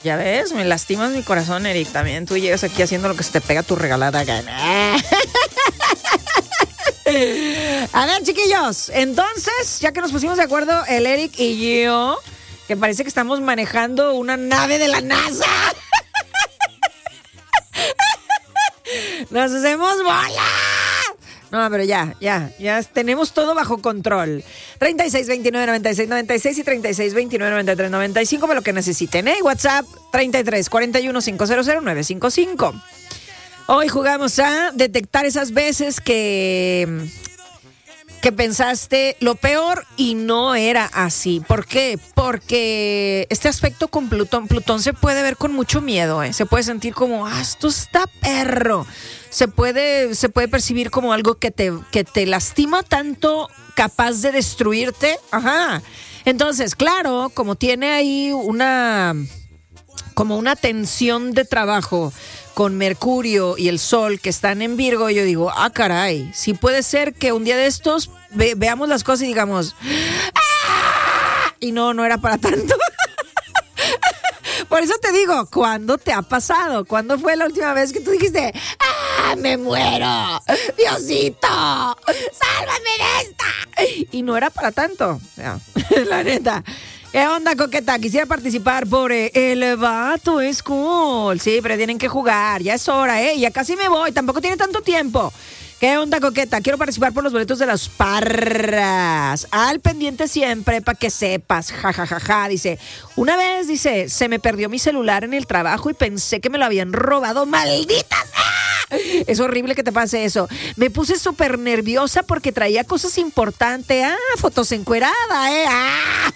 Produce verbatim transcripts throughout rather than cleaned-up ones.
Ya ves, me lastimas mi corazón, Eric. También tú llegas aquí haciendo lo que se te pega tu regalada gana. A ver, chiquillos, entonces, ya que nos pusimos de acuerdo el Eric y yo, que parece que estamos manejando una nave de la NASA. Nos hacemos bola. No, pero ya, ya, ya tenemos todo bajo control. treinta y seis, veintinueve, noventa y seis, noventa y seis y treinta y seis, veintinueve, noventa y tres, noventa y cinco, para lo que necesiten, ¿eh? WhatsApp treinta y tres, cuarenta y uno, quinientos, nueve cinco cinco. Hoy jugamos a detectar esas veces que, que pensaste lo peor y no era así. ¿Por qué? Porque este aspecto con Plutón, Plutón se puede ver con mucho miedo, ¿eh? Se puede sentir como, ah, esto está perro. Se puede, se puede percibir como algo que te, que te lastima tanto, capaz de destruirte. Ajá. Entonces, claro, como tiene ahí una, como una tensión de trabajo con Mercurio y el Sol que están en Virgo, yo digo, ah, caray, sí puede ser que un día de estos ve, veamos las cosas y digamos, ¡ah! Y no, no era para tanto. Por eso te digo, ¿cuándo te ha pasado? ¿Cuándo fue la última vez que tú dijiste, ¡ah, me muero! ¡Diosito! ¡Sálvame de esta! Y no era para tanto, no, la neta. ¿Qué onda, coqueta? Quisiera participar por eh, el vato es cool. Sí, pero tienen que jugar. Ya es hora, ¿eh? Ya casi me voy. Tampoco tiene tanto tiempo. ¿Qué onda, coqueta? Quiero participar por los boletos de las parras. Al pendiente siempre, para que sepas. Ja, ja, ja, ja. Dice, una vez, dice, se me perdió mi celular en el trabajo y pensé que me lo habían robado. ¡Maldita sea! Es horrible que te pase eso. Me puse súper nerviosa porque traía cosas importantes. Ah, fotos encuerada, ¿eh? Ah.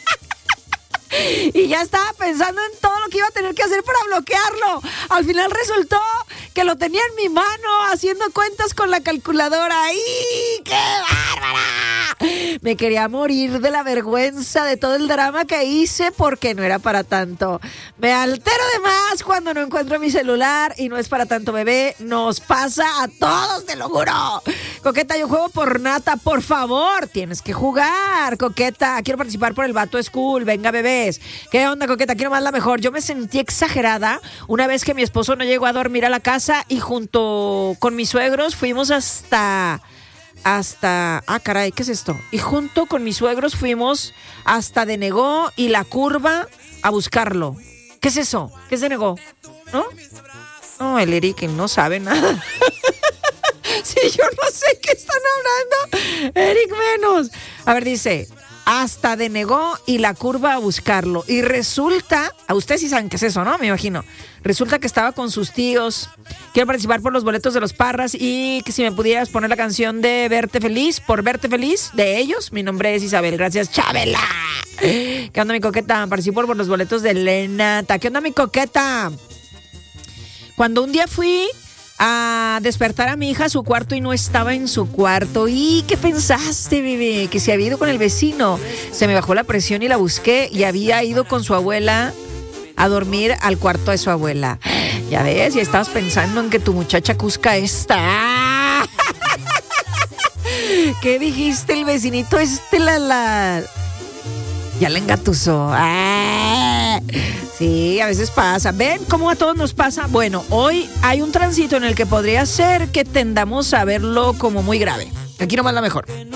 Y ya estaba pensando en todo lo que iba a tener que hacer para bloquearlo. Al final resultó que lo tenía en mi mano haciendo cuentas con la calculadora. ¡Ay, qué bárbara! Me quería morir de la vergüenza de todo el drama que hice porque no era para tanto. Me altero de más cuando no encuentro mi celular y no es para tanto, bebé. Nos pasa a todos, te lo juro. Coqueta, yo juego por nata, por favor. Tienes que jugar, coqueta. Quiero participar por el vato school. Venga, bebés. ¿Qué onda, coqueta? Quiero más la mejor. Yo me sentí exagerada una vez que mi esposo no llegó a dormir a la casa y junto con mis suegros fuimos hasta... Hasta... Ah, caray, ¿qué es esto? Y junto con mis suegros fuimos hasta Denegó y La Curva a buscarlo. ¿Qué es eso? ¿Qué es Denegó? ¿No? No, el Eric no sabe nada. Sí, yo no sé qué están hablando. Eric menos. A ver, dice... Hasta Denegó y La Curva a buscarlo. Y resulta, a ustedes sí saben qué es eso, ¿no? Me imagino. Resulta que estaba con sus tíos. Quiero participar por los boletos de los Parras y que si me pudieras poner la canción de Verte Feliz, por Verte Feliz, de ellos. Mi nombre es Isabel, gracias, Chabela. ¿Qué onda, mi coqueta? Participo por los boletos de Lenata. ¿Qué onda, mi coqueta? Cuando un día fui a despertar a mi hija a su cuarto y no estaba en su cuarto. ¿Y qué pensaste, bebé? Que se había ido con el vecino. Se me bajó la presión y la busqué y había ido con su abuela a dormir al cuarto de su abuela. Ya ves, ya estabas pensando en que tu muchacha Cusca está. ¿Qué dijiste? El vecinito este la... la... Ya la engatusó. ¡Ah! Sí, a veces pasa. ¿Ven cómo a todos nos pasa? Bueno, hoy hay un tránsito en el que podría ser que tendamos a verlo como muy grave. Aquí nomás la mejor.